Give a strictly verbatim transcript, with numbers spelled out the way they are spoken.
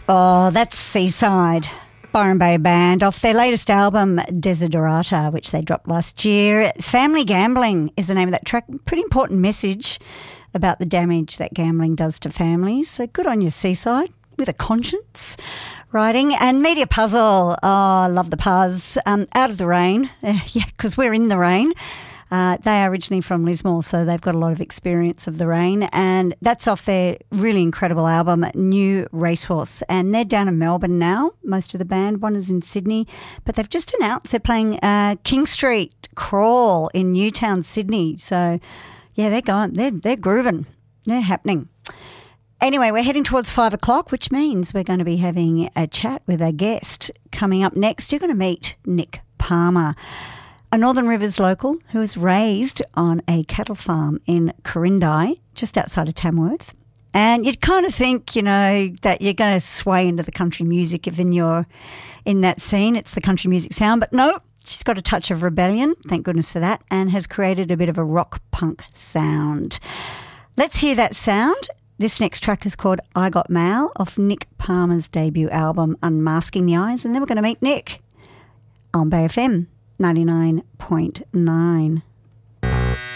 Oh, that's Seaside, Byron Bay Band, off their latest album, Desiderata, which they dropped last year. Family Gambling is the name of that track. Pretty important message about the damage that gambling does to families. So good on you, Seaside, with a conscience. Writing. And Media Puzzle, oh, I love the Puzz. Um, Out of the Rain, uh, yeah, because we're in the rain. Uh, they are originally from Lismore, so they've got a lot of experience of the rain, and that's off their really incredible album, New Racehorse. And they're down in Melbourne now, most of the band. One is in Sydney, but they've just announced they're playing uh, King Street Crawl in Newtown, Sydney. So, yeah, they're going, they're, they're grooving, they're happening. Anyway, we're heading towards five o'clock, which means we're going to be having a chat with a guest. Coming up next, you're going to meet Nick Palmer, a Northern Rivers local who was raised on a cattle farm in Corindai, just outside of Tamworth. And you'd kind of think, you know, that you're going to sway into the country music if in your in that scene, it's the country music sound. But no, she's got a touch of rebellion, thank goodness for that, and has created a bit of a rock punk sound. Let's hear that sound. This next track is called I Got Mail, off Nick Palmer's debut album, Unmasking the Eyes. And then we're going to meet Nick on Bay F M ninety-nine point nine.